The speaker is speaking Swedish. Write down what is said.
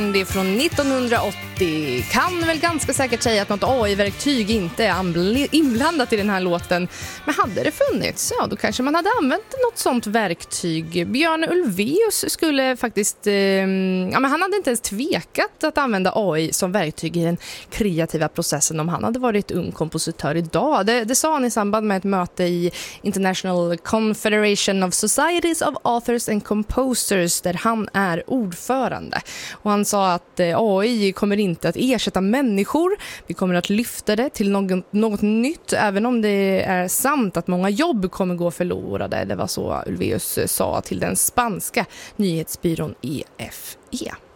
men det är från 1980. Kan väl ganska säkert säga att något AI-verktyg inte är inblandat i den här låten. Men hade det funnits, ja då kanske man hade använt något sånt verktyg. Björn Ulvaeus skulle faktiskt, men han hade inte ens tvekat att använda AI som verktyg i den kreativa processen om han hade varit ung kompositör idag. Det sa han i samband med ett möte i International Confederation of Societies of Authors and Composers där han är ordförande. Och han sa att AI kommer inte att ersätta människor. Vi kommer att lyfta det till något nytt, även om det är sant att många jobb kommer gå förlorade. Det var så Ulvaeus sa till den spanska nyhetsbyrån EFE.